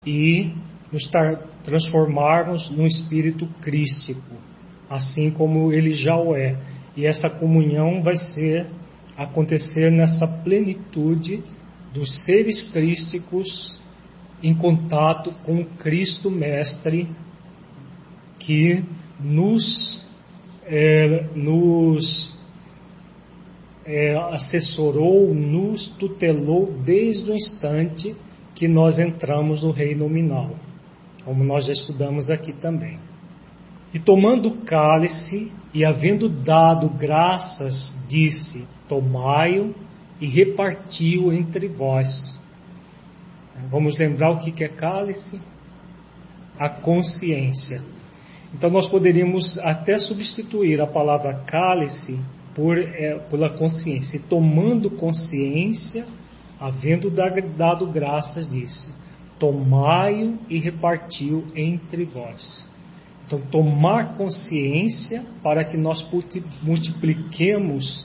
e nos transformarmos num espírito crístico, assim como ele já o é. E essa comunhão vai acontecer nessa plenitude dos seres crísticos em contato com o Cristo Mestre, que nos assessorou, nos tutelou desde o instante que nós entramos no reino nominal, como nós já estudamos aqui também. E tomando o cálice e havendo dado graças, disse: tomai-o e reparti-o entre vós. Vamos lembrar o que é cálice? A consciência. Então nós poderíamos até substituir a palavra cálice pela consciência. E tomando consciência, havendo dado graças, disse: tomai-o e reparti-o entre vós. Então, tomar consciência para que nós multipliquemos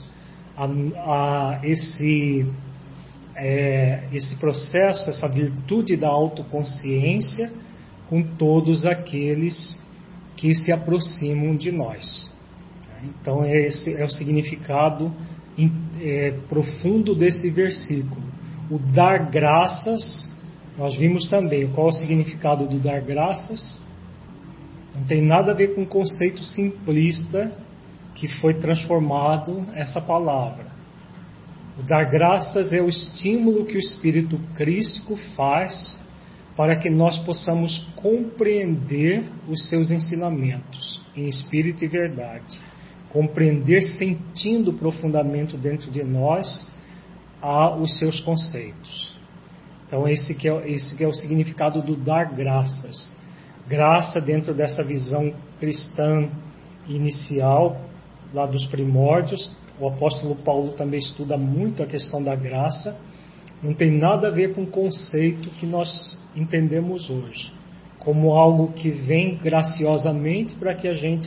esse processo, essa virtude da autoconsciência com todos aqueles que se aproximam de nós. Então, esse é o significado profundo desse versículo. O dar graças, nós vimos também qual é o significado do dar graças. Não tem nada a ver com o conceito simplista que foi transformado essa palavra. O dar graças é o estímulo que o Espírito Crístico faz para que nós possamos compreender os seus ensinamentos em espírito e verdade. Compreender sentindo profundamente dentro de nós os seus conceitos. Então esse que é o significado do dar graças. Graça dentro dessa visão cristã inicial, lá dos primórdios. O apóstolo Paulo também estuda muito a questão da graça. Não tem nada a ver com o conceito que nós entendemos hoje, como algo que vem graciosamente para que a gente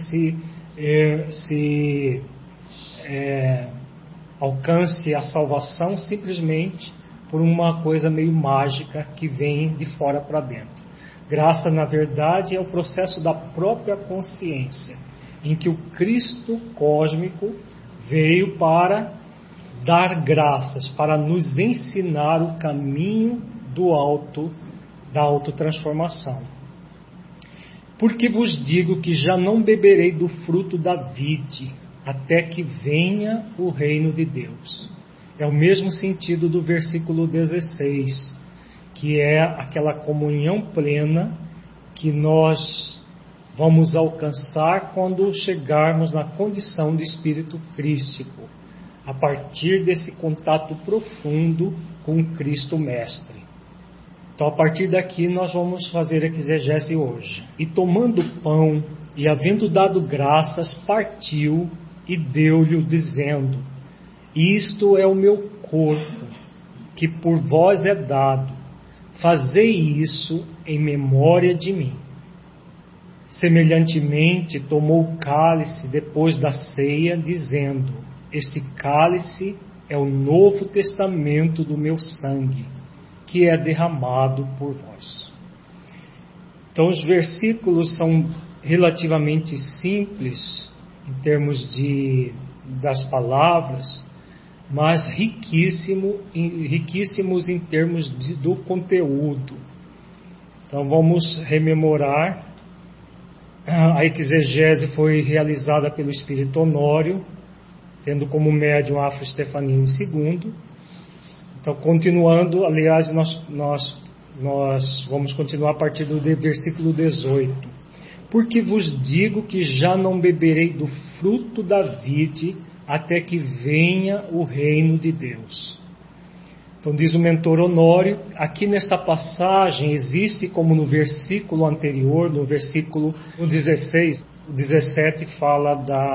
alcance a salvação simplesmente por uma coisa meio mágica que vem de fora para dentro. Graça, na verdade, é o processo da própria consciência, em que o Cristo cósmico veio para dar graças, para nos ensinar o caminho da autotransformação. Porque vos digo que já não beberei do fruto da vide, até que venha o reino de Deus. É o mesmo sentido do versículo 16, que é aquela comunhão plena que nós vamos alcançar quando chegarmos na condição de espírito crístico, a partir desse contato profundo com Cristo Mestre. Então, a partir daqui, nós vamos fazer a exegese hoje. E tomando o pão, e havendo dado graças, partiu e deu-lhe, dizendo: isto é o meu corpo, que por vós é dado. Fazei isso em memória de mim. Semelhantemente, tomou o cálice depois da ceia, dizendo: este cálice é o novo testamento do meu sangue, que é derramado por vós. Então, os versículos são relativamente simples em termos das palavras, mas riquíssimos em termos do conteúdo. Então, vamos rememorar. A exegese foi realizada pelo Espírito Honório, tendo como médium Afro Stefanini II. Então, continuando, aliás, nós vamos continuar a partir do versículo 18. Porque vos digo que já não beberei do fruto da vide até que venha o reino de Deus. Então, diz o mentor Honório, aqui nesta passagem existe, como no versículo anterior, no 16, o 17 fala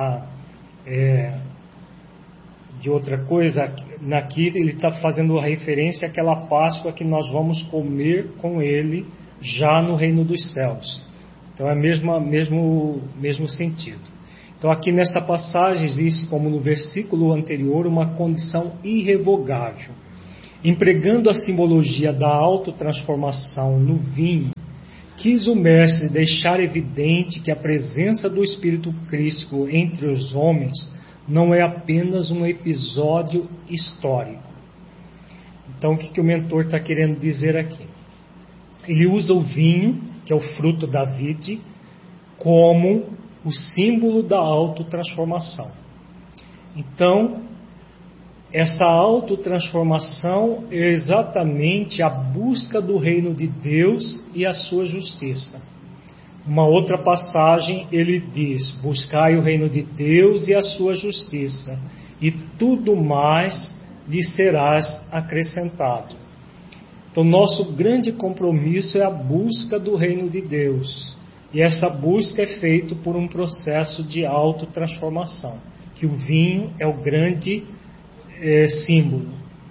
de outra coisa. Aqui ele está fazendo referência àquela Páscoa que nós vamos comer com ele já no reino dos céus. Então é mesmo sentido. Então aqui nesta passagem existe, como no versículo anterior, uma condição irrevogável. Empregando a simbologia da autotransformação no vinho, quis o mestre deixar evidente que a presença do Espírito Crístico entre os homens não é apenas um episódio histórico. Então, o que o mentor está querendo dizer aqui? Ele usa o vinho, que é o fruto da vide, como o símbolo da autotransformação. Então, essa autotransformação é exatamente a busca do reino de Deus e a sua justiça. Uma outra passagem ele diz: buscai o reino de Deus e a sua justiça, e tudo mais lhe serás acrescentado. Então, nosso grande compromisso é a busca do reino de Deus. E essa busca é feita por um processo de autotransformação, que o vinho é o grande símbolo.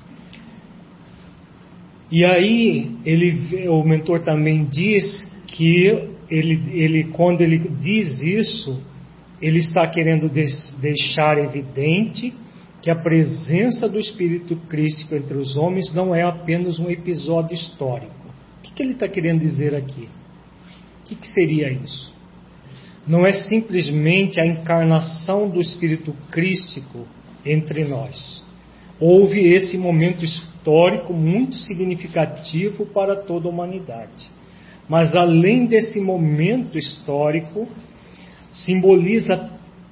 E aí, o mentor também diz que quando ele diz isso, ele está querendo deixar evidente que a presença do Espírito Crístico entre os homens não é apenas um episódio histórico. O que ele está querendo dizer aqui? O que seria isso? Não é simplesmente a encarnação do Espírito Crístico entre nós. Houve esse momento histórico muito significativo para toda a humanidade. Mas além desse momento histórico, simboliza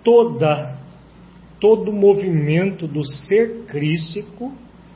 todo o movimento do ser crístico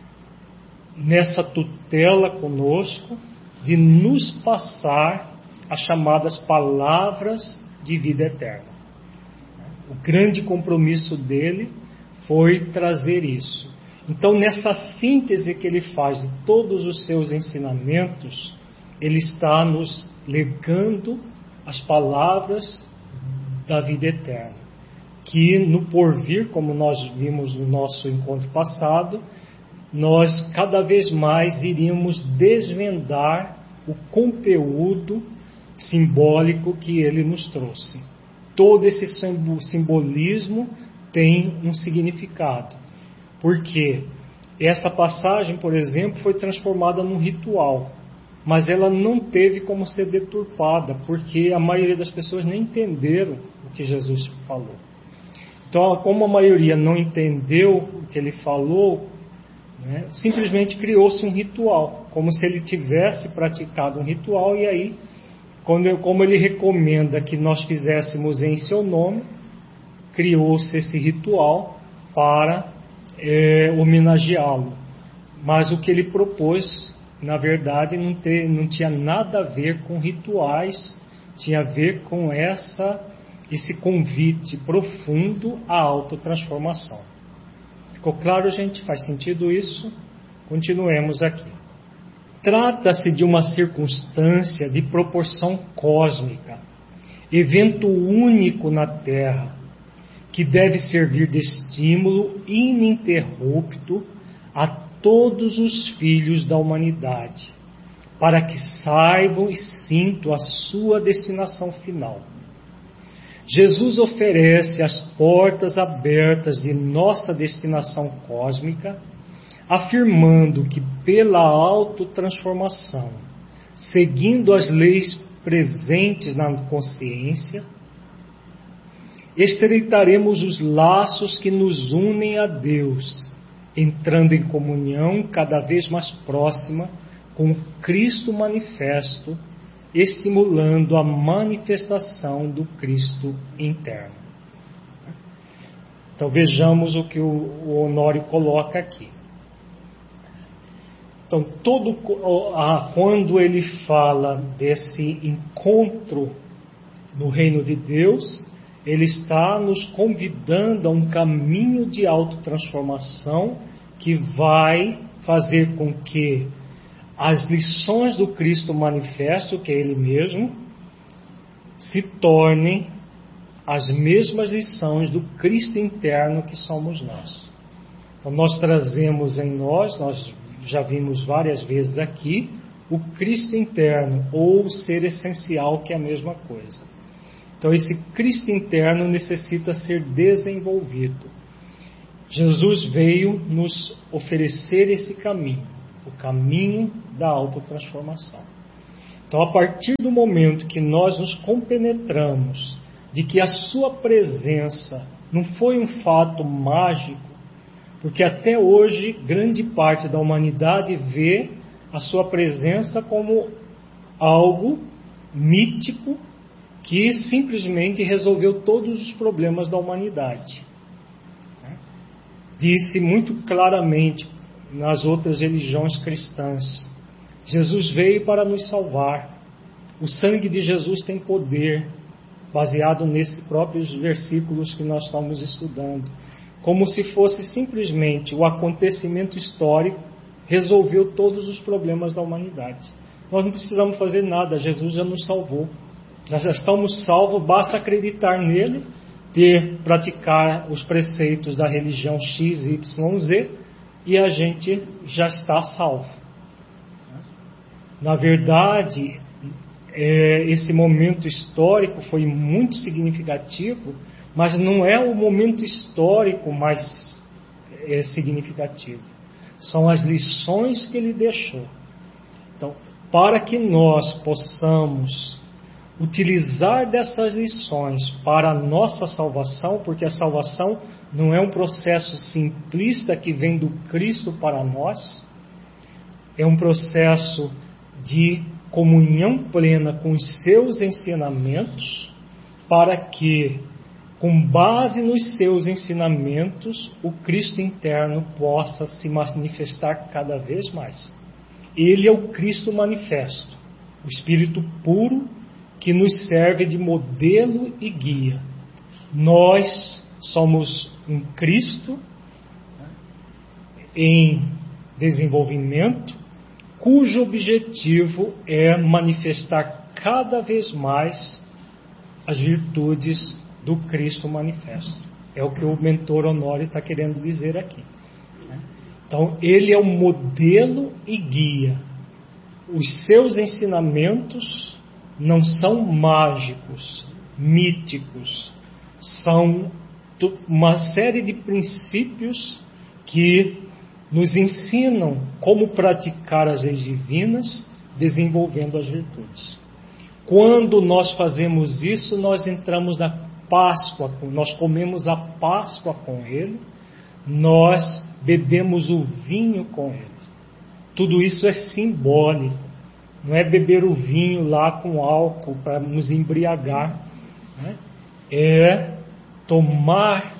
nessa tutela conosco de nos passar as chamadas palavras de vida eterna. O grande compromisso dele foi trazer isso. Então, nessa síntese que ele faz de todos os seus ensinamentos, ele está nos legando as palavras da vida eterna, que no porvir, como nós vimos no nosso encontro passado, nós cada vez mais iríamos desvendar o conteúdo simbólico que ele nos trouxe. Todo esse simbolismo tem um significado, porque essa passagem, por exemplo, foi transformada num ritual, mas ela não teve como ser deturpada, porque a maioria das pessoas nem entenderam o que Jesus falou. Então, como a maioria não entendeu o que ele falou, simplesmente criou-se um ritual, como se ele tivesse praticado um ritual, e aí, como ele recomenda que nós fizéssemos em seu nome, criou-se esse ritual para homenageá-lo. Mas o que ele propôs, na verdade, não tinha nada a ver com rituais, tinha a ver com esse convite profundo à autotransformação. Ficou claro, gente? Faz sentido isso? Continuemos aqui. Trata-se de uma circunstância de proporção cósmica, evento único na Terra, que deve servir de estímulo ininterrupto a todos os filhos da humanidade, para que saibam e sintam a sua destinação final. Jesus oferece as portas abertas de nossa destinação cósmica, afirmando que pela autotransformação, seguindo as leis presentes na consciência, estreitaremos os laços que nos unem a Deus, entrando em comunhão cada vez mais próxima com o Cristo manifesto, estimulando a manifestação do Cristo interno. Então vejamos o que o Honório coloca aqui. Então, quando ele fala desse encontro no reino de Deus, ele está nos convidando a um caminho de autotransformação que vai fazer com que as lições do Cristo manifesto, que é Ele mesmo, se tornem as mesmas lições do Cristo interno que somos nós. Então, nós trazemos em nós já vimos várias vezes aqui, o Cristo interno, ou o ser essencial, que é a mesma coisa. Então, esse Cristo interno necessita ser desenvolvido. Jesus veio nos oferecer esse caminho. o caminho da autotransformação. Então, a partir do momento que nós nos compenetramos de que a sua presença não foi um fato mágico, porque até hoje grande parte da humanidade vê a sua presença como algo mítico que simplesmente resolveu todos os problemas da humanidade. Disse muito claramente nas outras religiões cristãs: Jesus veio para nos salvar. O sangue de Jesus tem poder, baseado nesses próprios versículos que nós estamos estudando. Como se fosse simplesmente o acontecimento histórico resolveu todos os problemas da humanidade. Nós não precisamos fazer nada, Jesus já nos salvou. Nós já estamos salvos, basta acreditar nele, praticar os preceitos da religião X, Y, Z, e a gente já está salvo. Na verdade, esse momento histórico foi muito significativo, mas não é o momento histórico mais significativo. São as lições que ele deixou. Então, para que nós possamos utilizar dessas lições para a nossa salvação, porque a salvação não é um processo simplista que vem do Cristo para nós, é um processo de comunhão plena com os seus ensinamentos, para que, com base nos seus ensinamentos, o Cristo interno possa se manifestar cada vez mais. Ele é o Cristo manifesto, o Espírito puro que nos serve de modelo e guia. Nós somos um Cristo em desenvolvimento, cujo objetivo é manifestar cada vez mais as virtudes do Cristo manifesto. É o que o mentor Honório está querendo dizer aqui. Então, ele é o modelo e guia. Os seus ensinamentos não são mágicos, míticos, são uma série de princípios que nos ensinam como praticar as leis divinas, desenvolvendo as virtudes. Quando nós fazemos isso, nós entramos na Páscoa, nós comemos a Páscoa com Ele, nós bebemos o vinho com Ele. Tudo isso é simbólico. Não é beber o vinho lá com álcool para nos embriagar, né? É tomar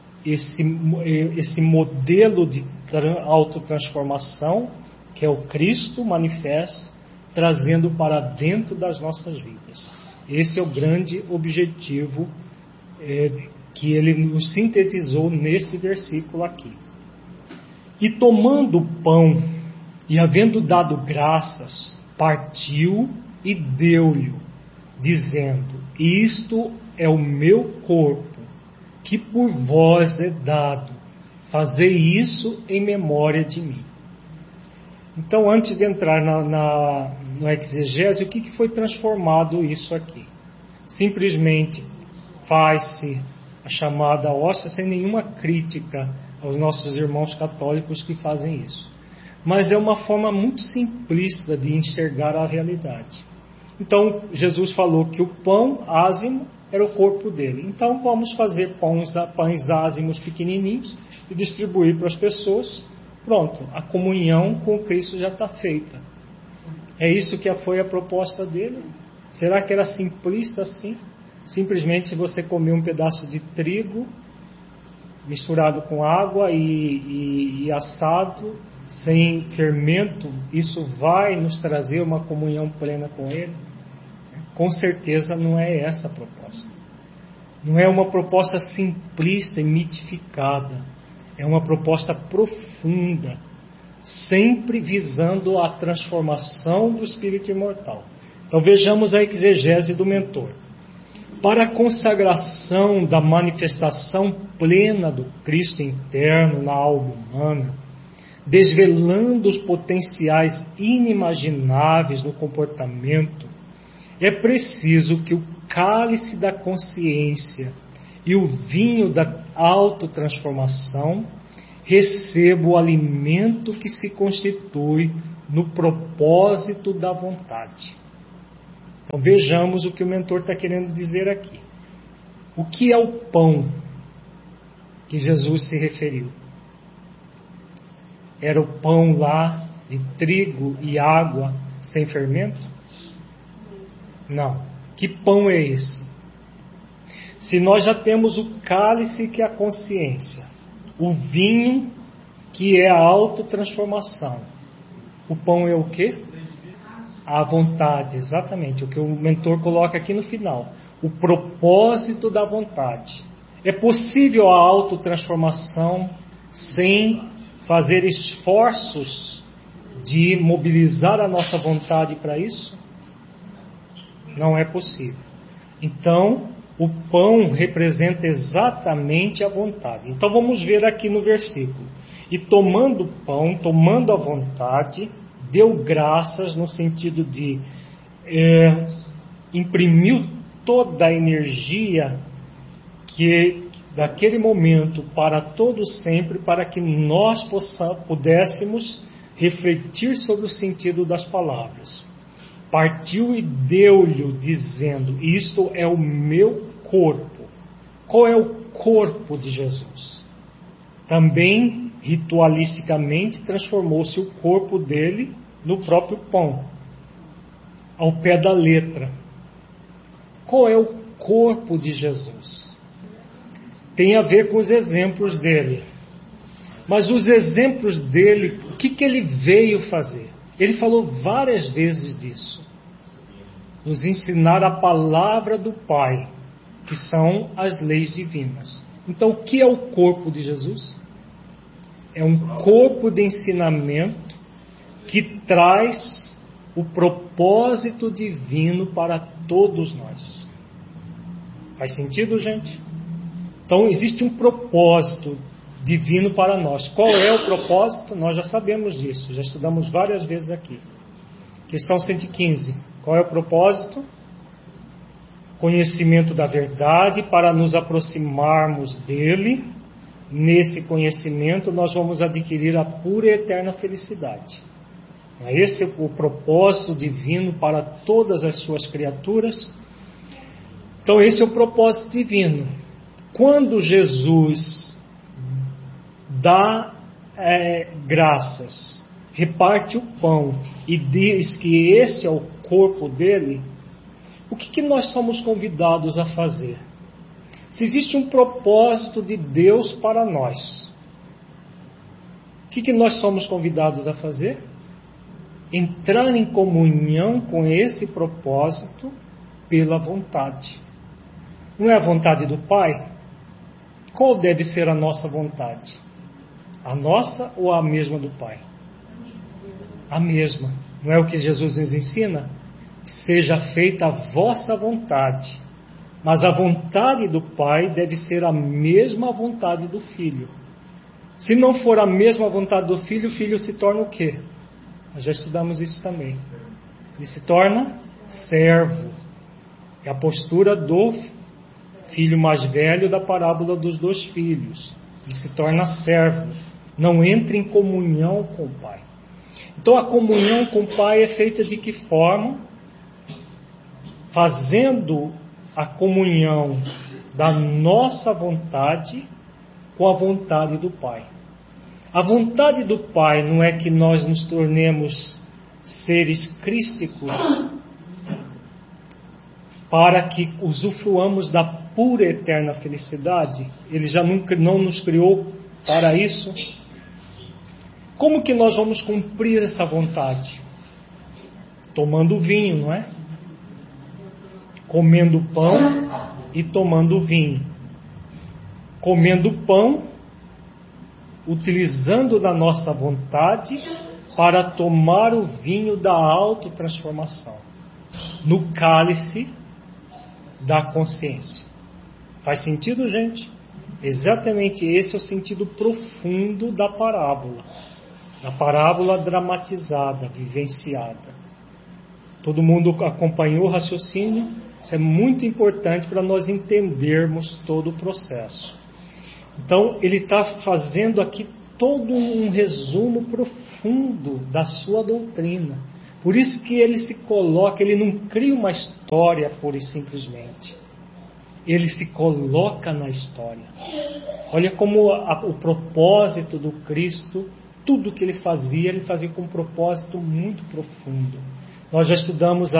esse modelo de autotransformação, que é o Cristo manifesto, trazendo para dentro das nossas vidas. Esse é o grande objetivo que ele nos sintetizou nesse versículo aqui. E tomando o pão, e havendo dado graças, partiu e deu-lhe, dizendo: isto é o meu corpo, que por vós é dado, fazei isso em memória de mim. Então, antes de entrar no exegese, o que foi transformado isso aqui? Simplesmente faz-se a chamada hóstia sem nenhuma crítica aos nossos irmãos católicos que fazem isso. Mas é uma forma muito simplista de enxergar a realidade. Então, Jesus falou que o pão ázimo era o corpo dele. Então, vamos fazer pães ázimos pequenininhos e distribuir para as pessoas. Pronto, a comunhão com Cristo já está feita. É isso que foi a proposta dele? Será que era simplista assim? Simplesmente você comer um pedaço de trigo misturado com água e assado, sem fermento, isso vai nos trazer uma comunhão plena com Ele? Com certeza não é essa a proposta. Não é uma proposta simplista e mitificada. É uma proposta profunda, sempre visando a transformação do espírito imortal. Então vejamos a exegese do mentor. Para a consagração da manifestação plena do Cristo interno na alma humana, desvelando os potenciais inimagináveis no comportamento, é preciso que o cálice da consciência e o vinho da autotransformação recebo o alimento que se constitui no propósito da vontade. Então vejamos o que o mentor está querendo dizer aqui. O que é o pão que Jesus se referiu? Era o pão lá de trigo e água sem fermento? Não. Que pão é esse? Se nós já temos o cálice, que é a consciência, o vinho, que é a autotransformação, o pão é o quê? A vontade, exatamente, o que o mentor coloca aqui no final. O propósito da vontade. É possível a autotransformação sem fazer esforços de mobilizar a nossa vontade para isso? Não é possível. Então, o pão representa exatamente a vontade. Então vamos ver aqui no versículo. E tomando o pão, tomando a vontade, deu graças no sentido de imprimiu toda a energia que daquele momento para todo sempre, para que nós pudéssemos refletir sobre o sentido das palavras. Partiu e deu-lhe, dizendo: isto é o meu corpo. Qual é o corpo de Jesus? Também, ritualisticamente, transformou-se o corpo dele no próprio pão, ao pé da letra. Qual é o corpo de Jesus? Tem a ver com os exemplos dele. Mas os exemplos dele, o que ele veio fazer? Ele falou várias vezes disso. Nos ensinar a palavra do Pai, que são as leis divinas. Então, o que é o corpo de Jesus? É um corpo de ensinamento que traz o propósito divino para todos nós. Faz sentido, gente? Então, existe um propósito divino para nós. Qual é o propósito? Nós já sabemos disso, já estudamos várias vezes aqui. Questão 115. Qual é o propósito? Conhecimento da verdade, para nos aproximarmos dele. Nesse conhecimento nós vamos adquirir a pura e eterna felicidade. Esse é o propósito divino para todas as suas criaturas. Então esse é o propósito divino. Quando Jesus dá graças, reparte o pão e diz que esse é o corpo dele, o que nós somos convidados a fazer? Se existe um propósito de Deus para nós, o que nós somos convidados a fazer? Entrar em comunhão com esse propósito pela vontade. Não é a vontade do Pai? Qual deve ser a nossa vontade? A nossa ou a mesma do Pai? A mesma. Não é o que Jesus nos ensina? Seja feita a vossa vontade. Mas a vontade do Pai deve ser a mesma vontade do Filho. Se não for a mesma vontade do Filho, o Filho se torna o quê? Nós já estudamos isso também. Ele se torna servo. É a postura do filho mais velho da parábola dos 2 filhos. Ele se torna servo. Não entra em comunhão com o Pai. Então a comunhão com o Pai é feita de que forma? Fazendo a comunhão da nossa vontade com a vontade do Pai. A vontade do Pai não é que nós nos tornemos seres crísticos para que usufruamos da pura e eterna felicidade. Ele já nunca não nos criou para isso. Como que nós vamos cumprir essa vontade? Tomando vinho, não é? Comendo pão e tomando vinho. Comendo pão, utilizando da nossa vontade para tomar o vinho da autotransformação no cálice da consciência. Faz sentido, gente? Exatamente esse é o sentido profundo da parábola dramatizada, vivenciada. Todo mundo acompanhou o raciocínio? Isso é muito importante para nós entendermos todo o processo. Então, ele está fazendo aqui todo um resumo profundo da sua doutrina. Por isso que ele se coloca, ele não cria uma história pura e simplesmente. Ele se coloca na história. Olha como o propósito do Cristo, tudo que ele fazia com um propósito muito profundo. Nós já estudamos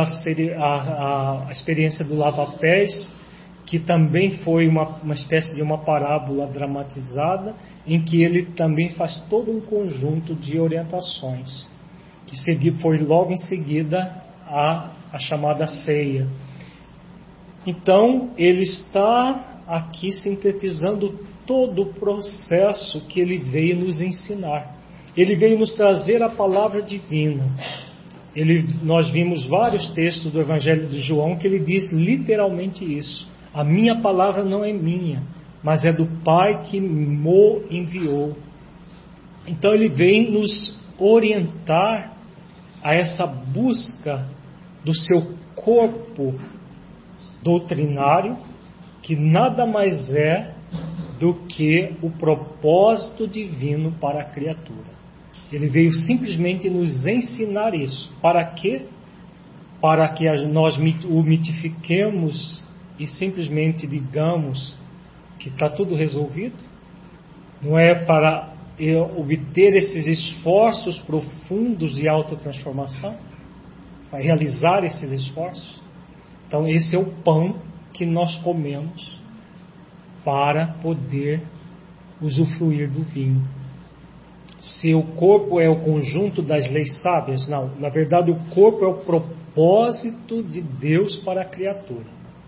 a experiência do lava-pés, que também foi uma espécie de uma parábola dramatizada, em que ele também faz todo um conjunto de orientações, que foi logo em seguida a chamada ceia. Então, ele está aqui sintetizando todo o processo que ele veio nos ensinar. Ele veio nos trazer a palavra divina. Nós vimos vários textos do Evangelho de João que ele diz literalmente isso. A minha palavra não é minha, mas é do Pai que me enviou. Então ele vem nos orientar a essa busca do seu corpo doutrinário, que nada mais é do que o propósito divino para a criatura. Ele veio simplesmente nos ensinar isso. Para quê? Para que nós o mitifiquemos e simplesmente digamos que está tudo resolvido. Não é para obter esses esforços profundos de autotransformação, para realizar esses esforços. Então esse é o pão que nós comemos para poder usufruir do vinho. Se o corpo é o conjunto das leis sábias, não. Na verdade, o corpo é o propósito de Deus para a criatura.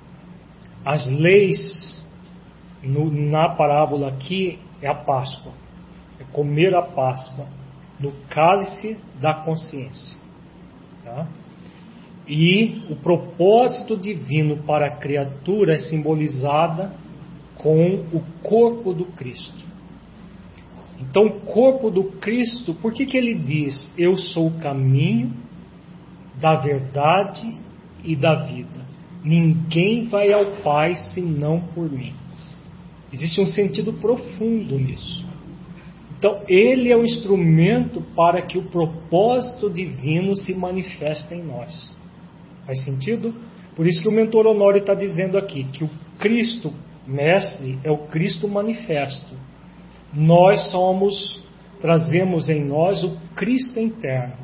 As leis, na parábola aqui, é a Páscoa. É comer a Páscoa no cálice da consciência. Tá? E o propósito divino para a criatura é simbolizada com o corpo do Cristo. Então, o corpo do Cristo, por que ele diz: eu sou o caminho, da verdade e da vida? Ninguém vai ao Pai senão por mim. Existe um sentido profundo nisso. Então, ele é o instrumento para que o propósito divino se manifeste em nós. Faz sentido? Por isso que o mentor Honório está dizendo aqui que o Cristo Mestre é o Cristo manifesto. Nós trazemos em nós o Cristo interno.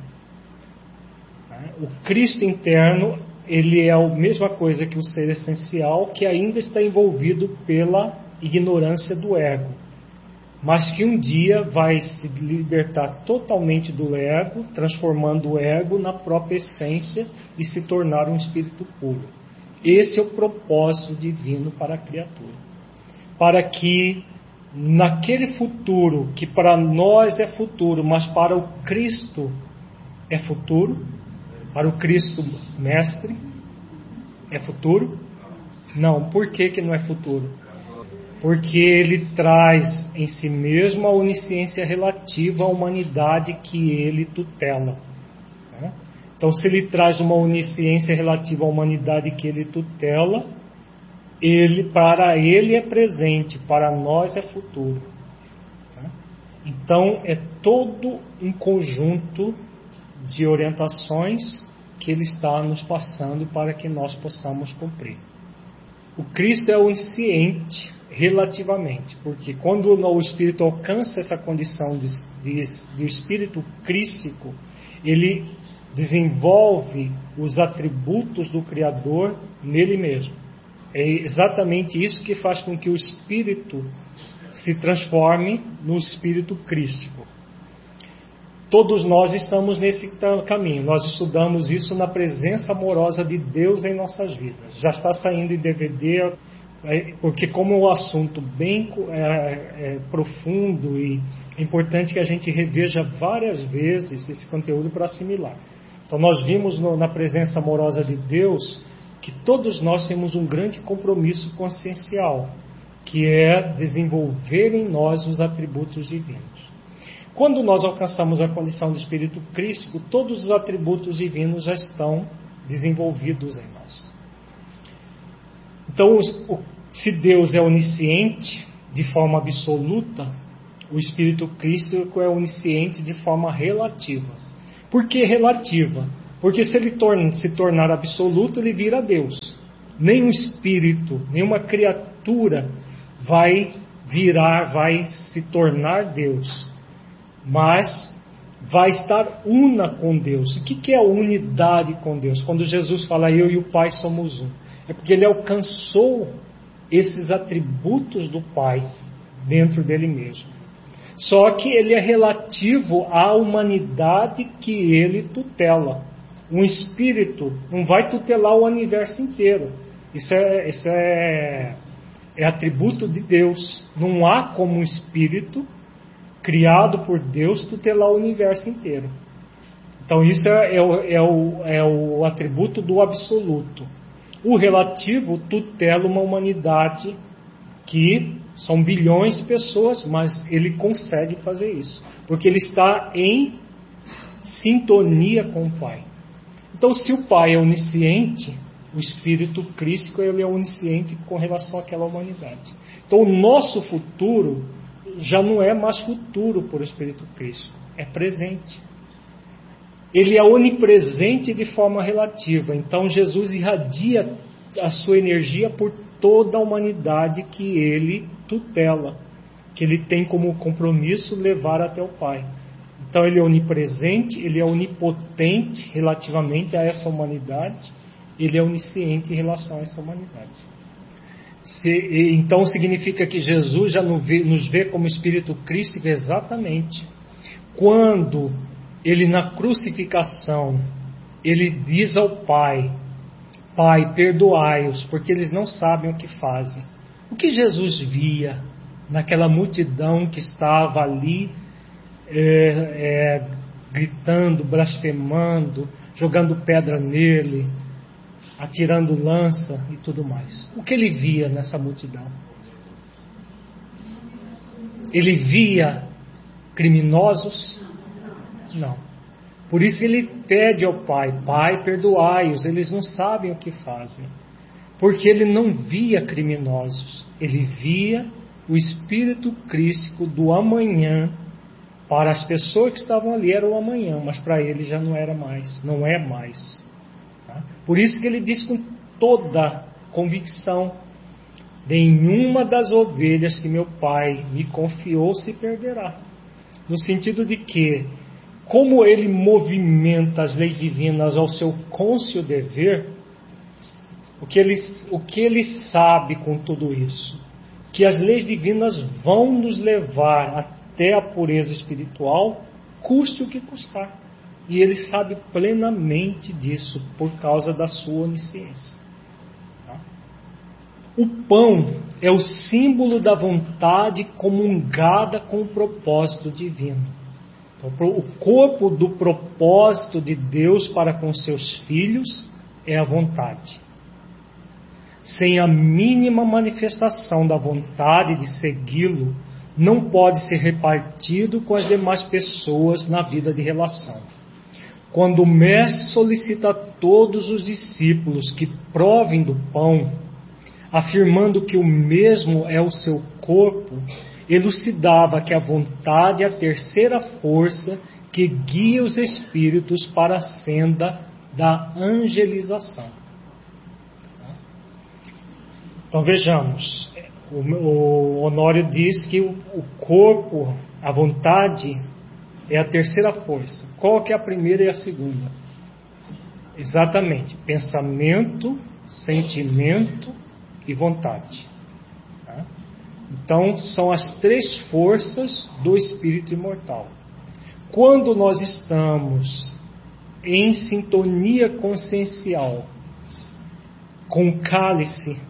O Cristo interno, ele é a mesma coisa que o ser essencial, que ainda está envolvido pela ignorância do ego, mas que um dia vai se libertar totalmente do ego, transformando o ego na própria essência e se tornar um espírito puro. Esse é o propósito divino para a criatura. Para que naquele futuro, que para nós é futuro, mas para o Cristo é futuro, para o Cristo Mestre é futuro? Não, por que não é futuro? Porque ele traz em si mesmo a onisciência relativa à humanidade que ele tutela. Então, se ele traz uma onisciência relativa à humanidade que ele tutela, para ele é presente, para nós é futuro. Então, é todo um conjunto de orientações que ele está nos passando para que nós possamos cumprir. O Cristo é onisciente relativamente, porque quando o espírito alcança essa condição de espírito crístico, ele desenvolve os atributos do Criador nele mesmo. É exatamente isso que faz com que o espírito se transforme no espírito crístico. Todos nós estamos nesse caminho. Nós estudamos isso na presença amorosa de Deus em nossas vidas. Já está saindo em DVD, porque como é um assunto bem profundo e é importante que a gente reveja várias vezes esse conteúdo para assimilar. Então nós vimos na presença amorosa de Deus que todos nós temos um grande compromisso consciencial, que é desenvolver em nós os atributos divinos. Quando nós alcançamos a condição de espírito crístico, todos os atributos divinos já estão desenvolvidos em nós. Então, se Deus é onisciente de forma absoluta, o Espírito crístico é onisciente de forma relativa. Por que relativa? Porque se ele se tornar absoluto, ele vira Deus. Nenhum espírito, nenhuma criatura vai se tornar Deus, mas vai estar una com Deus. O que é a unidade com Deus? Quando Jesus fala, eu e o Pai somos um, é porque ele alcançou esses atributos do Pai dentro dele mesmo. Só que ele é relativo à humanidade que ele tutela. Um espírito não vai tutelar o universo inteiro. Isso é atributo de Deus. Não há como um espírito criado por Deus tutelar o universo inteiro. Então isso é o atributo do absoluto. O relativo tutela uma humanidade que são bilhões de pessoas, mas ele consegue fazer isso, porque ele está em sintonia com o Pai. Então, se o Pai é onisciente, o Espírito crístico ele é onisciente com relação àquela humanidade. Então, o nosso futuro já não é mais futuro por Espírito crístico, é presente. Ele é onipresente de forma relativa. Então, Jesus irradia a sua energia por toda a humanidade que ele tutela, que ele tem como compromisso levar até o Pai. Então ele é onipresente, ele é onipotente relativamente a essa humanidade, ele é onisciente em relação a essa humanidade. Então significa que Jesus já nos vê como Espírito crístico exatamente quando ele na crucificação, ele diz ao Pai, Pai, perdoai-os, porque eles não sabem o que fazem. O que Jesus via naquela multidão que estava ali, gritando, blasfemando, jogando pedra nele, atirando lança e tudo mais? O que ele via nessa multidão? Ele via criminosos? Não. Por isso ele pede ao Pai, Pai, perdoai-os, eles não sabem o que fazem. Porque ele não via criminosos, ele via o Espírito crístico do amanhã. Para as pessoas que estavam ali era o amanhã, mas para ele já não era mais, não é mais. Tá? Por isso que ele diz com toda convicção, nenhuma das ovelhas que meu Pai me confiou se perderá. No sentido de que, como ele movimenta as leis divinas ao seu cônscio dever, o que ele sabe com tudo isso? Que as leis divinas vão nos levar até a pureza espiritual, custe o que custar. E ele sabe plenamente disso, por causa da sua onisciência. Tá? O pão é o símbolo da vontade comungada com o propósito divino. O corpo do propósito de Deus para com seus filhos é a vontade. Sem a mínima manifestação da vontade de segui-lo, não pode ser repartido com as demais pessoas na vida de relação. Quando o Mestre solicita a todos os discípulos que provem do pão, afirmando que o mesmo é o seu corpo, elucidava que a vontade é a terceira força que guia os espíritos para a senda da angelização. Então vejamos, o Honório diz que o corpo, a vontade, é a terceira força. Qual que é a primeira e a segunda? Exatamente, pensamento, sentimento e vontade. Então, são as três forças do espírito imortal. Quando nós estamos em sintonia consciencial com o cálice,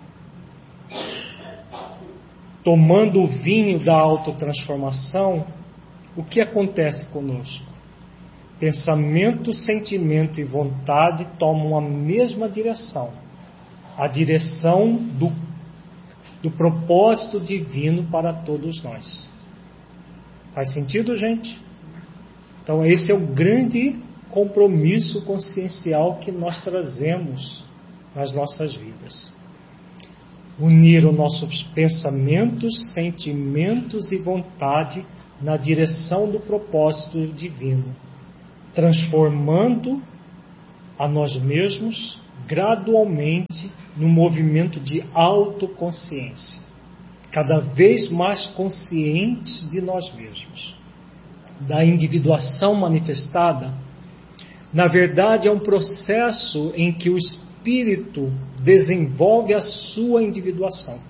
tomando o vinho da autotransformação, o que acontece conosco? Pensamento, sentimento e vontade tomam a mesma direção, a direção do propósito divino para todos nós. Faz sentido, gente? Então esse é o grande compromisso consciencial que nós trazemos nas nossas vidas. unir os nossos pensamentos, sentimentos e vontade na direção do propósito divino, transformando a nós mesmos gradualmente num movimento de autoconsciência, cada vez mais conscientes de nós mesmos. Da individuação manifestada, na verdade é um processo em que o espírito desenvolve a sua individuação.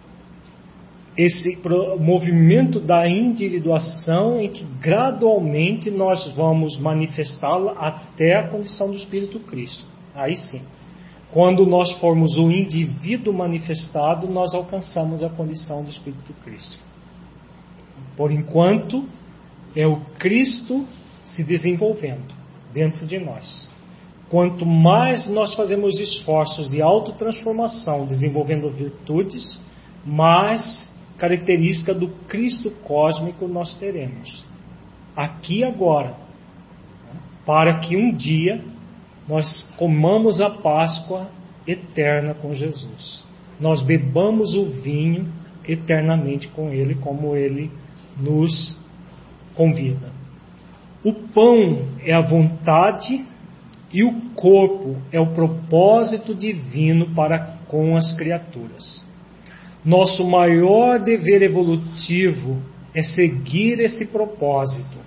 Esse movimento da individuação em que gradualmente nós vamos manifestá-la até a condição do Espírito Cristo. Aí sim. Quando nós formos o indivíduo manifestado, nós alcançamos a condição do Espírito Cristo. Por enquanto, é o Cristo se desenvolvendo dentro de nós. Quanto mais nós fazemos esforços de autotransformação, desenvolvendo virtudes, mais característica do Cristo cósmico nós teremos. Aqui e agora. Para que um dia nós comamos a Páscoa eterna com Jesus. Nós bebamos o vinho eternamente com Ele, como Ele nos convida. O pão é a vontade e o corpo é o propósito divino para com as criaturas. Nosso maior dever evolutivo é seguir esse propósito.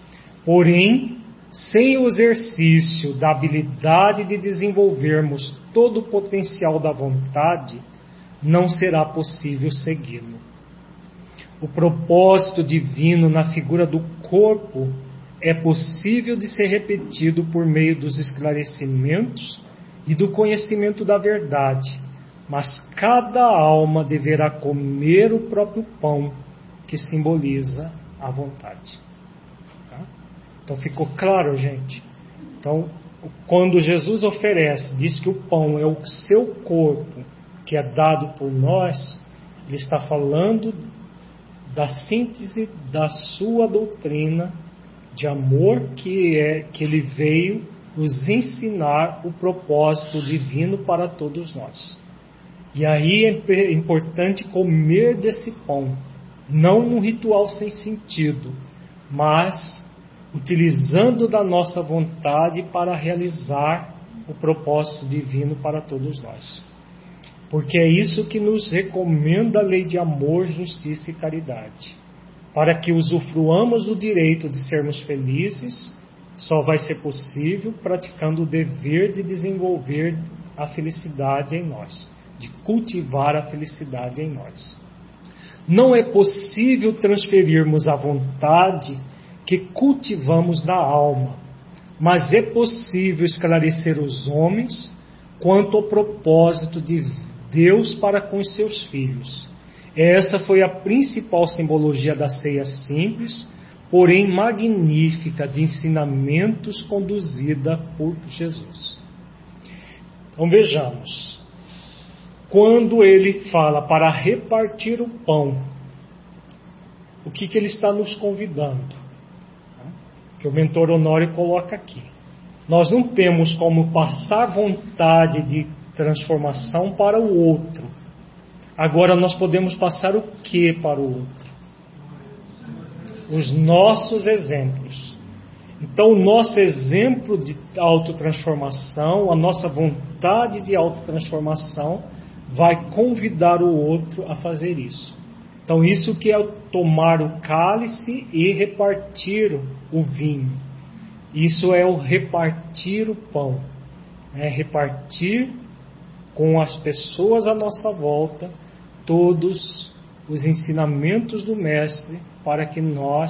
Porém, sem o exercício da habilidade de desenvolvermos todo o potencial da vontade, não será possível segui-lo. O propósito divino na figura do corpo é possível de ser repetido por meio dos esclarecimentos e do conhecimento da verdade, mas cada alma deverá comer o próprio pão que simboliza a vontade. Tá? Então ficou claro, gente? Então, quando Jesus oferece, diz que o pão é o seu corpo que é dado por nós, ele está falando da síntese da sua doutrina de amor, que ele veio nos ensinar o propósito divino para todos nós. E aí é importante comer desse pão, não num ritual sem sentido, mas utilizando da nossa vontade para realizar o propósito divino para todos nós. Porque é isso que nos recomenda a lei de amor, justiça e caridade. Para que usufruamos do direito de sermos felizes, só vai ser possível praticando o dever de desenvolver a felicidade em nós, de cultivar a felicidade em nós. Não é possível transferirmos a vontade que cultivamos na alma, mas é possível esclarecer os homens quanto ao propósito de Deus para com os seus filhos. Essa foi a principal simbologia da ceia simples, porém magnífica, de ensinamentos conduzida por Jesus. Então vejamos, quando ele fala para repartir o pão, o que ele está nos convidando? Que o mentor Honório coloca aqui. Nós não temos como passar vontade de transformação para o outro. Agora nós podemos passar o que para o outro? Os nossos exemplos. Então o nosso exemplo de autotransformação, a nossa vontade de autotransformação vai convidar o outro a fazer isso. Então isso que é tomar o cálice e repartir o vinho. Isso é o repartir o pão. É repartir com as pessoas à nossa volta todos os ensinamentos do Mestre para que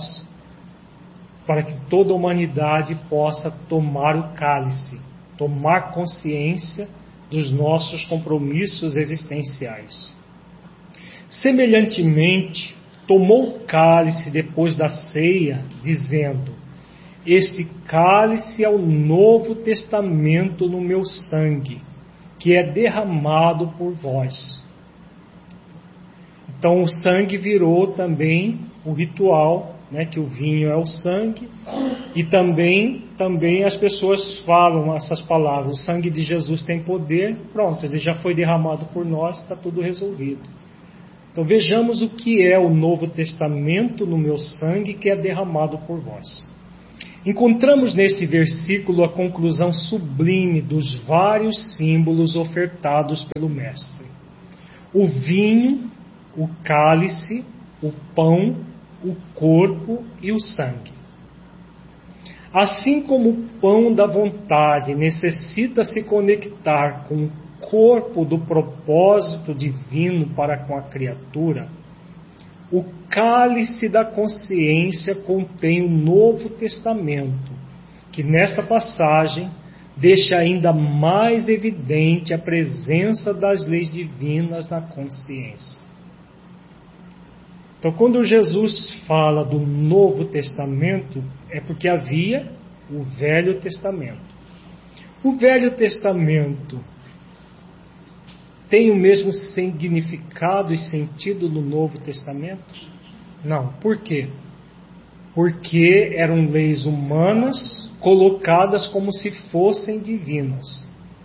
toda a humanidade possa tomar o cálice, tomar consciência dos nossos compromissos existenciais. Semelhantemente, tomou o cálice depois da ceia, dizendo: este cálice é o novo testamento no meu sangue, que é derramado por vós. Então o sangue virou também o ritual, né, que o vinho é o sangue, E também as pessoas falam essas palavras: o sangue de Jesus tem poder, pronto, ele já foi derramado por nós, está tudo resolvido. Então vejamos o que é o Novo Testamento no meu sangue que é derramado por vós. Encontramos neste versículo a conclusão sublime dos vários símbolos ofertados pelo Mestre: o vinho, o cálice, o pão, o corpo e o sangue. Assim como o pão da vontade necessita se conectar com o corpo do propósito divino para com a criatura, o cálice da consciência contém o Novo Testamento, que nessa passagem deixa ainda mais evidente a presença das leis divinas na consciência. Então, quando Jesus fala do Novo Testamento, é porque havia o Velho Testamento. O Velho Testamento tem o mesmo significado e sentido no Novo Testamento? Não. Por quê? Porque eram leis humanas colocadas como se fossem divinas.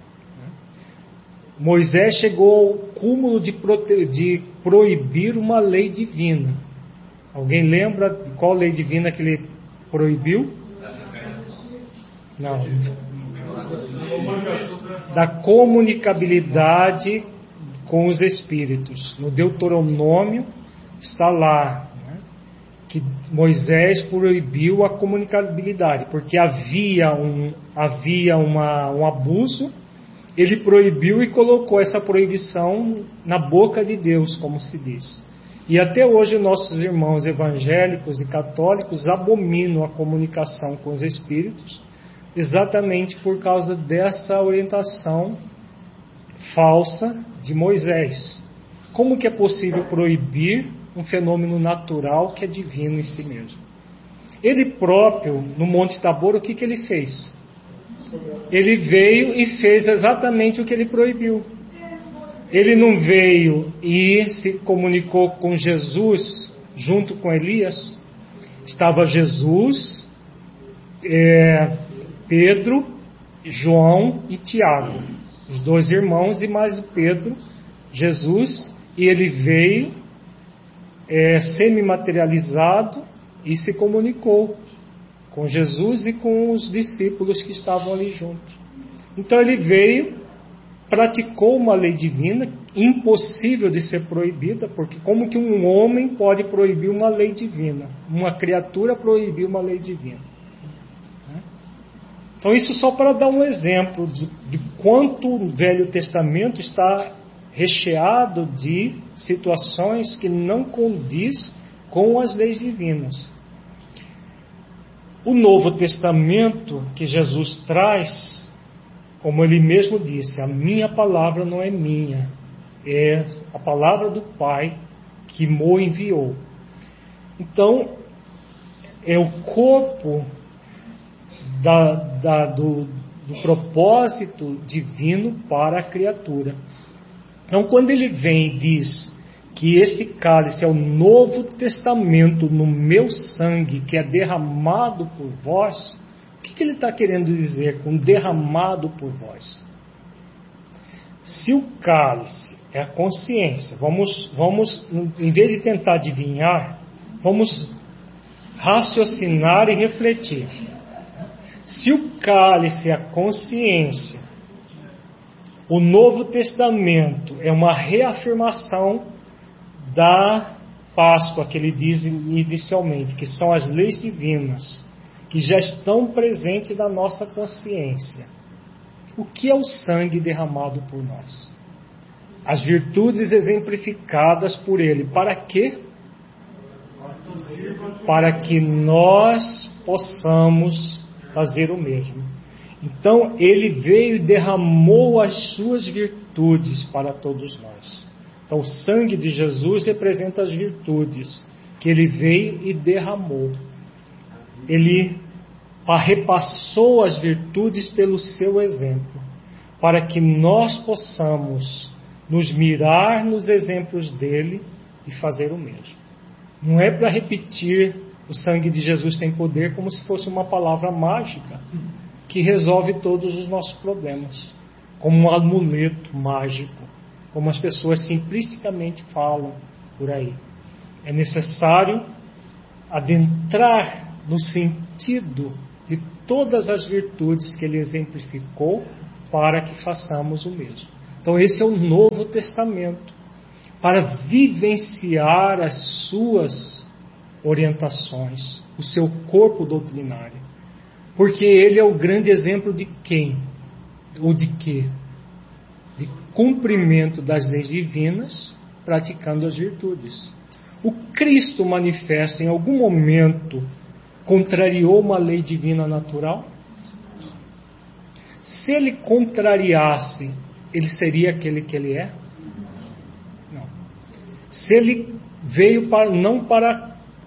Moisés chegou ao cúmulo de proibir uma lei divina. Alguém lembra de qual lei divina que ele proibiu? Não. Da comunicabilidade com os espíritos. No Deuteronômio está lá, né, que Moisés proibiu a comunicabilidade, porque havia um abuso. Ele proibiu e colocou essa proibição na boca de Deus, como se diz. E até hoje nossos irmãos evangélicos e católicos abominam a comunicação com os espíritos, exatamente por causa dessa orientação falsa de Moisés. Como que é possível proibir um fenômeno natural que é divino em si mesmo? Ele próprio, no Monte Tabor, o que ele fez? Ele veio e fez exatamente o que ele proibiu. Ele não veio e se comunicou com Jesus junto com Elias. Estava Jesus, Pedro, João e Tiago, os dois irmãos, e mais o Pedro, Jesus, e ele veio semi-materializado e se comunicou com Jesus e com os discípulos que estavam ali juntos. Então ele veio, praticou uma lei divina, impossível de ser proibida, porque como que um homem pode proibir uma lei divina? Uma criatura proibir uma lei divina? Então isso só para dar um exemplo de quanto o Velho Testamento está recheado de situações que não condiz com as leis divinas. O Novo Testamento que Jesus traz, como ele mesmo disse, a minha palavra não é minha, é a palavra do Pai que me enviou. Então, é o corpo do propósito divino para a criatura. Então, quando ele vem e diz que este cálice é o Novo Testamento no meu sangue, que é derramado por vós, o que ele está querendo dizer com derramado por vós? Se o cálice é a consciência, vamos, em vez de tentar adivinhar, vamos raciocinar e refletir. Se o cálice é a consciência, o Novo Testamento é uma reafirmação da Páscoa que ele diz inicialmente, que são as leis divinas, que já estão presentes na nossa consciência. O que é o sangue derramado por nós? As virtudes exemplificadas por ele. Para quê? Para que nós possamos fazer o mesmo. Então, ele veio e derramou as suas virtudes para todos nós. Então, o sangue de Jesus representa as virtudes que ele veio e derramou. Ele repassou as virtudes pelo seu exemplo, para que nós possamos nos mirar nos exemplos dele e fazer o mesmo. Não é para repetir O sangue de Jesus tem poder como se fosse uma palavra mágica que resolve todos os nossos problemas, como um amuleto mágico, como as pessoas simplisticamente falam por aí. É necessário adentrar no sentido de todas as virtudes que ele exemplificou para que façamos o mesmo. Então esse é o Novo Testamento, para vivenciar as suas orientações, o seu corpo doutrinário. Porque ele é o grande exemplo de quem? Ou de quê? De cumprimento das leis divinas, praticando as virtudes. O Cristo manifesto em algum momento contrariou uma lei divina natural? Se ele contrariasse, ele seria aquele que ele é? Não. Se ele veio não para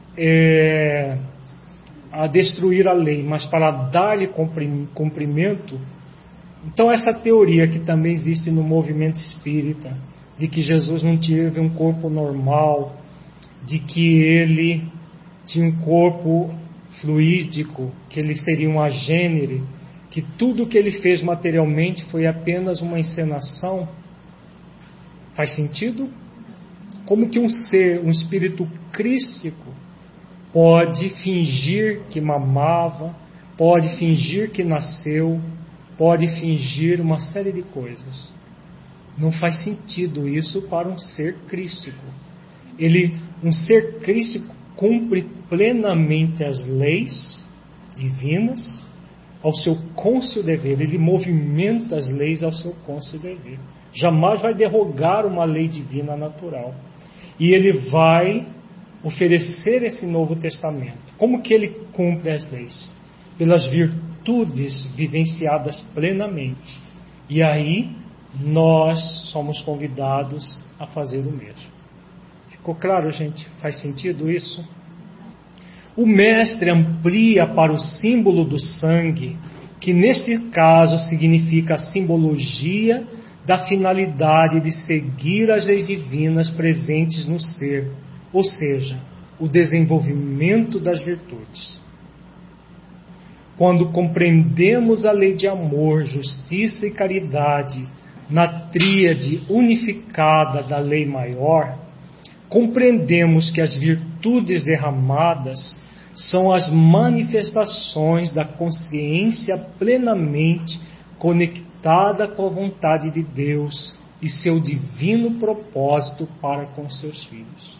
a destruir a lei, mas para dar-lhe cumprimento, então essa teoria que também existe no movimento espírita, de que Jesus não teve um corpo normal, de que ele tinha um corpo fluídico, que ele seria um agênere, que tudo que ele fez materialmente foi apenas uma encenação, faz sentido? Como que um ser, um espírito crístico, pode fingir que mamava, pode fingir que nasceu, pode fingir uma série de coisas? Não faz sentido isso para um ser crístico. Um ser crístico cumpre plenamente as leis divinas ao seu cônscio dever. Ele movimenta as leis ao seu cônscio dever. Jamais vai derrogar uma lei divina natural. E ele vai oferecer esse Novo Testamento. Como que ele cumpre as leis? Pelas virtudes vivenciadas plenamente. E aí nós somos convidados a fazer o mesmo. Ficou claro, gente? Faz sentido isso? O mestre amplia para o símbolo do sangue, que neste caso significa a simbologia da finalidade de seguir as leis divinas presentes no ser, ou seja, o desenvolvimento das virtudes. Quando compreendemos a lei de amor, justiça e caridade na tríade unificada da lei maior, compreendemos que as virtudes derramadas são as manifestações da consciência plenamente conectada com a vontade de Deus e seu divino propósito para com seus filhos.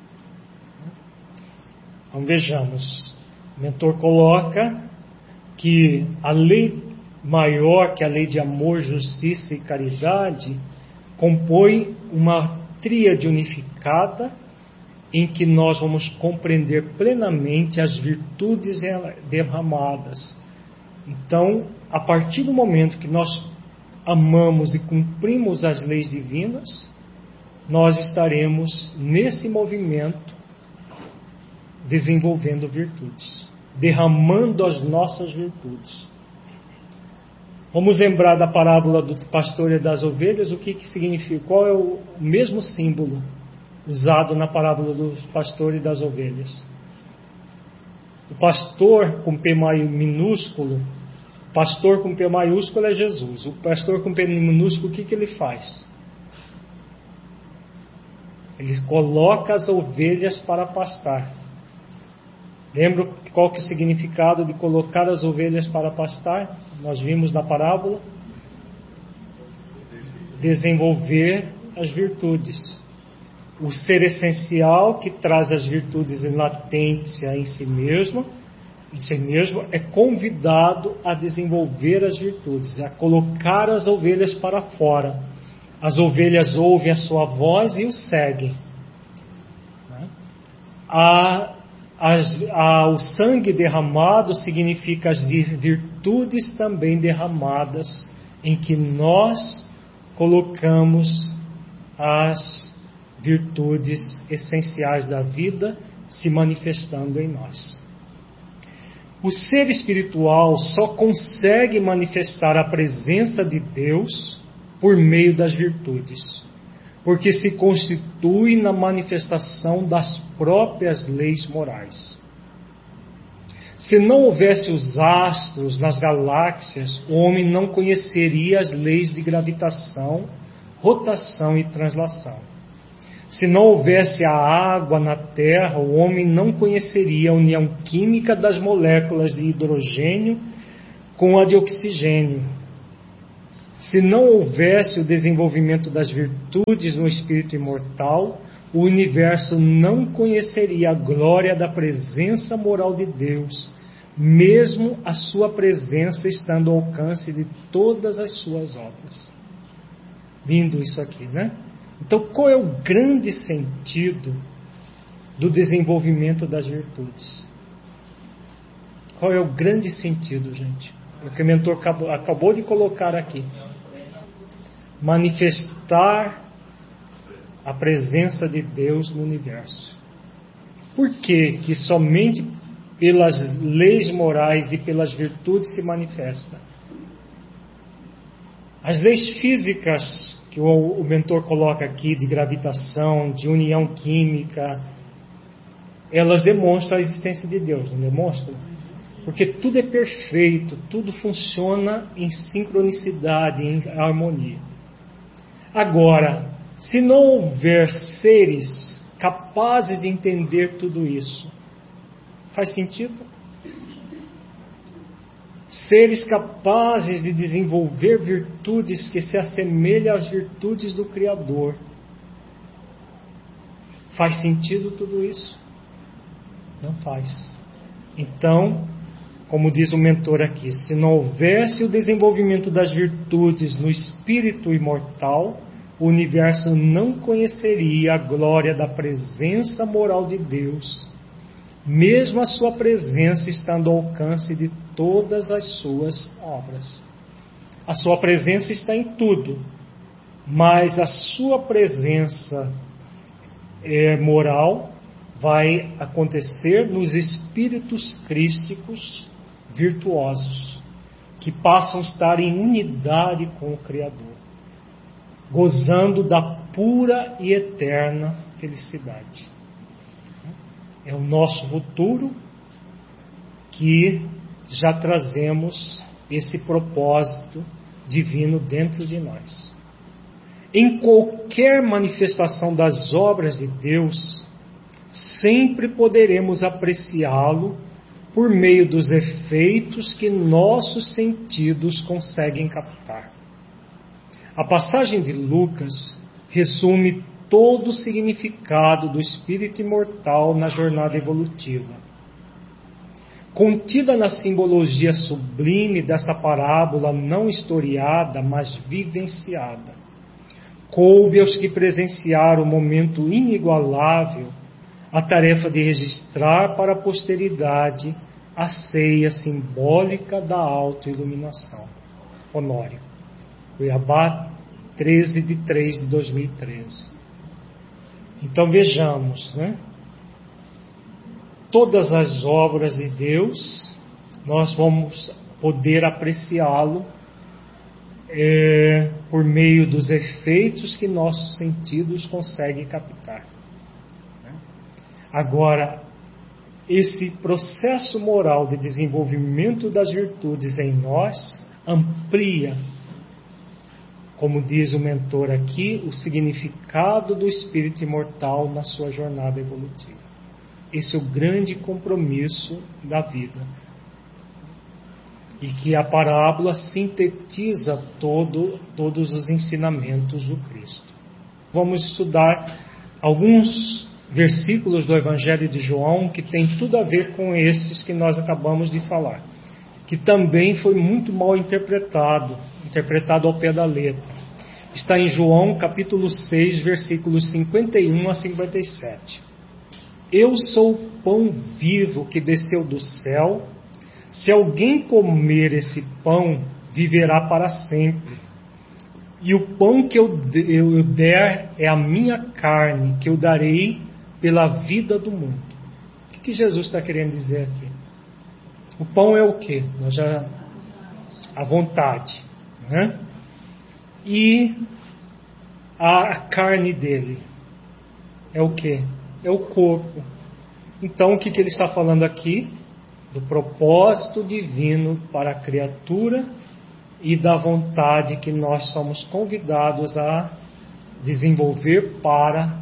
Então vejamos, o mentor coloca que a lei maior, que a lei de amor, justiça e caridade, compõe uma tríade unificada em que nós vamos compreender plenamente as virtudes derramadas. Então, a partir do momento que nós amamos e cumprimos as leis divinas, nós estaremos nesse movimento desenvolvendo virtudes, derramando as nossas virtudes. Vamos lembrar da parábola do pastor e das ovelhas, o que significa, qual é o mesmo símbolo usado na parábola do pastor e das ovelhas. O pastor com P minúsculo, pastor com P maiúsculo é Jesus. O pastor com P minúsculo, o que ele faz? Ele coloca as ovelhas para pastar. Lembra qual que é o significado de colocar as ovelhas para pastar? Nós vimos na parábola. Desenvolver as virtudes. O ser essencial que traz as virtudes em latência em si mesmo é convidado a desenvolver as virtudes, a colocar as ovelhas para fora. As ovelhas ouvem a sua voz e o seguem. O sangue derramado significa as virtudes também derramadas, em que nós colocamos as virtudes essenciais da vida se manifestando em nós. O ser espiritual só consegue manifestar a presença de Deus por meio das virtudes, porque se constitui na manifestação das próprias leis morais. Se não houvesse os astros nas galáxias, o homem não conheceria as leis de gravitação, rotação e translação. Se não houvesse a água na Terra, o homem não conheceria a união química das moléculas de hidrogênio com a de oxigênio. Se não houvesse o desenvolvimento das virtudes no espírito imortal, o universo não conheceria a glória da presença moral de Deus, mesmo a sua presença estando ao alcance de todas as suas obras. Lindo isso aqui, né? Então, qual é o grande sentido do desenvolvimento das virtudes? Qual é o grande sentido, gente? O que o mentor acabou de colocar aqui. Manifestar a presença de Deus no universo. Por que somente pelas leis morais e pelas virtudes se manifesta? As leis físicas que o mentor coloca aqui, de gravitação, de união química, elas demonstram a existência de Deus, não demonstram? Porque tudo é perfeito, tudo funciona em sincronicidade, em harmonia. Agora, se não houver seres capazes de entender tudo isso, faz sentido? Seres capazes de desenvolver virtudes que se assemelham às virtudes do Criador. Faz sentido tudo isso? Não faz. Então, como diz o mentor aqui, se não houvesse o desenvolvimento das virtudes no espírito imortal, o universo não conheceria a glória da presença moral de Deus, mesmo a sua presença estando ao alcance de todas as suas obras. A sua presença está em tudo, mas a sua presença moral vai acontecer nos espíritos crísticos virtuosos, que passam a estar em unidade com o Criador, gozando da pura e eterna felicidade. É o nosso futuro que já trazemos esse propósito divino dentro de nós. Em qualquer manifestação das obras de Deus, sempre poderemos apreciá-lo por meio dos efeitos que nossos sentidos conseguem captar. A passagem de Lucas resume todo o significado do espírito imortal na jornada evolutiva. Contida na simbologia sublime dessa parábola não historiada, mas vivenciada, coube aos que presenciaram o momento inigualável a tarefa de registrar para a posteridade a ceia simbólica da autoiluminação. Honório, Cuiabá, 13/3/2013. Então vejamos, né? Todas as obras de Deus, nós vamos poder apreciá-lo por meio dos efeitos que nossos sentidos conseguem captar. Agora, esse processo moral de desenvolvimento das virtudes em nós amplia, como diz o mentor aqui, o significado do espírito imortal na sua jornada evolutiva. Esse é o grande compromisso da vida. E que a parábola sintetiza todos os ensinamentos do Cristo. Vamos estudar alguns versículos do Evangelho de João que tem tudo a ver com esses que nós acabamos de falar, que também foi muito mal interpretado ao pé da letra. Está em João capítulo 6, versículos 51 a 57. Eu sou o pão vivo que desceu do céu. Se alguém comer esse pão, viverá para sempre. E o pão que eu der é a minha carne, que eu darei pela vida do mundo. O que Jesus está querendo dizer aqui? O pão é o quê? A vontade, né? E a carne dele é o quê? É o corpo. Então o que ele está falando aqui? do propósito divino para a criatura e da vontade que nós somos convidados a desenvolver para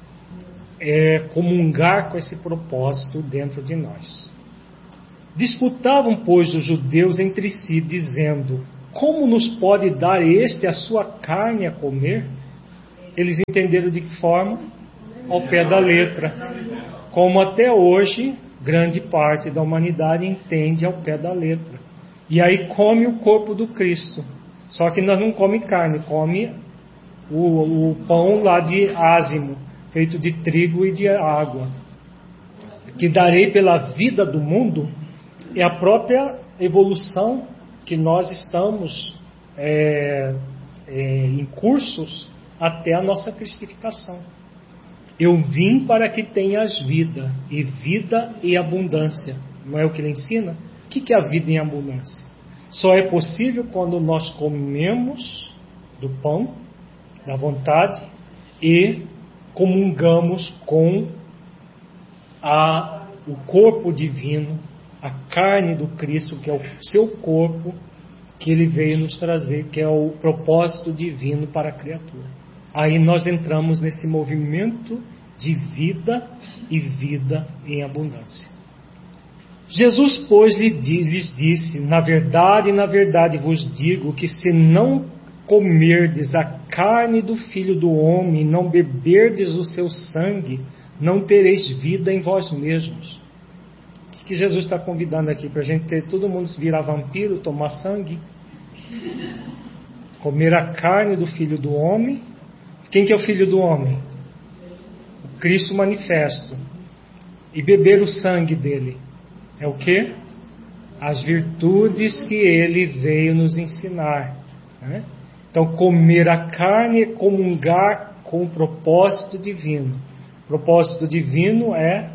comungar com esse propósito dentro de nós. Disputavam, pois, os judeus entre si, dizendo: como nos pode dar este a sua carne a comer? Eles entenderam de que forma? Ao pé da letra. Como até hoje, grande parte da humanidade entende ao pé da letra. E aí come o corpo do Cristo. Só que nós não come carne, come o pão lá de ázimo, feito de trigo e de água. Que darei pela vida do mundo é a própria evolução que nós estamos em cursos até a nossa cristificação. Eu vim para que tenhas vida, e vida em abundância. Não é o que ele ensina? O que é a vida em abundância? Só é possível quando nós comemos do pão, da vontade, e comungamos com o corpo divino, a carne do Cristo, que é o seu corpo, que ele veio nos trazer, que é o propósito divino para a criatura. Aí nós entramos nesse movimento de vida e vida em abundância. Jesus, pois, lhes disse: na verdade vos digo que se não comerdes a carne do Filho do Homem e não beberdes o seu sangue, não tereis vida em vós mesmos. O que Jesus está convidando aqui? Para a gente ter todo mundo se virar vampiro, tomar sangue? Comer a carne do Filho do Homem. Quem que é o Filho do Homem? O Cristo manifesto. E beber o sangue dele. É o quê? As virtudes que ele veio nos ensinar. Né? Então, comer a carne é comungar com o propósito divino. O propósito divino é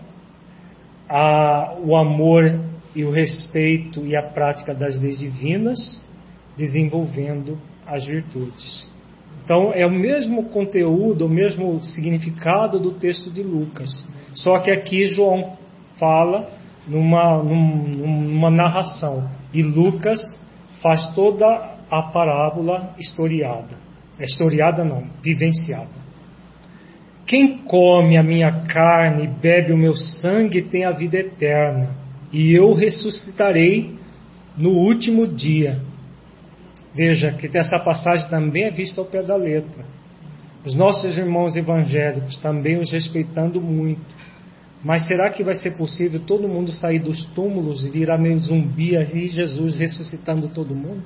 o amor e o respeito e a prática das leis divinas, desenvolvendo as virtudes. Então, é o mesmo conteúdo, o mesmo significado do texto de Lucas. Só que aqui João fala numa narração. E Lucas faz toda a parábola historiada. Historiada não, vivenciada. Quem come a minha carne e bebe o meu sangue tem a vida eterna. E eu ressuscitarei no último dia. Veja que essa passagem também é vista ao pé da letra. Os nossos irmãos evangélicos também os respeitando muito. Mas será que vai ser possível todo mundo sair dos túmulos e virar meio zumbi e Jesus ressuscitando todo mundo?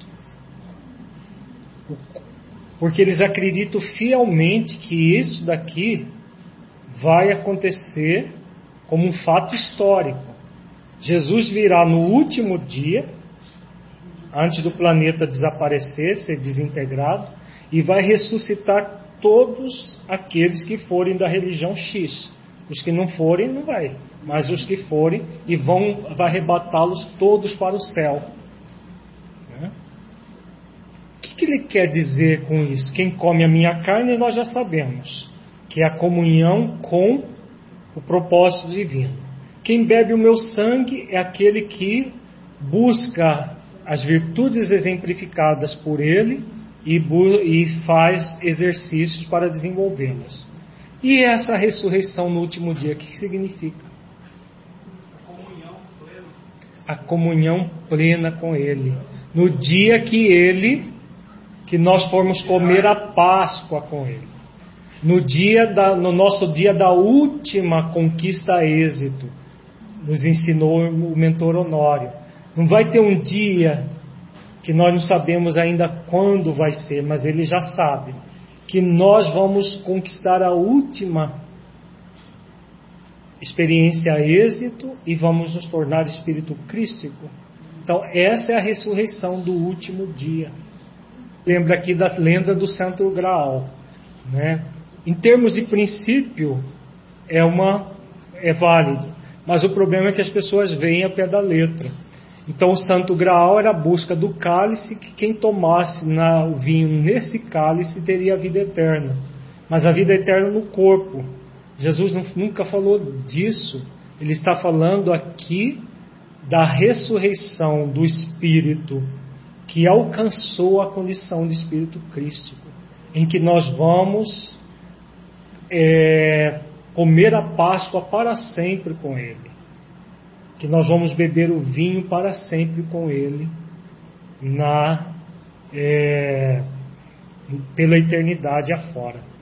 Porque eles acreditam fielmente que isso daqui vai acontecer como um fato histórico. Jesus virá no último dia, antes do planeta desaparecer, ser desintegrado, e vai ressuscitar todos aqueles que forem da religião X. Os que não forem, não vai. Mas os que forem, e vai arrebatá-los todos para o céu. Né? O que ele quer dizer com isso? Quem come a minha carne, nós já sabemos, que é a comunhão com o propósito divino. Quem bebe o meu sangue é aquele que busca as virtudes exemplificadas por ele e faz exercícios para desenvolvê-las. E essa ressurreição no último dia, o que significa? A comunhão plena com ele. No dia que nós formos comer a Páscoa com ele. No nosso dia da última conquista a êxito, nos ensinou o mentor Honório. Não vai ter um dia que nós não sabemos ainda quando vai ser, mas ele já sabe que nós vamos conquistar a última experiência a êxito e vamos nos tornar espírito crístico. Então essa é a ressurreição do último dia. Lembra aqui da lenda do Santo Graal, né? Em termos de princípio é válido, mas o problema é que as pessoas veem a pé da letra. Então o Santo Graal era a busca do cálice, que quem tomasse o vinho nesse cálice teria a vida eterna. Mas a vida eterna no corpo. Jesus nunca falou disso. Ele está falando aqui da ressurreição do Espírito que alcançou a condição de Espírito crístico, em que nós vamos comer a Páscoa para sempre com Ele, que nós vamos beber o vinho para sempre com Ele, pela eternidade afora.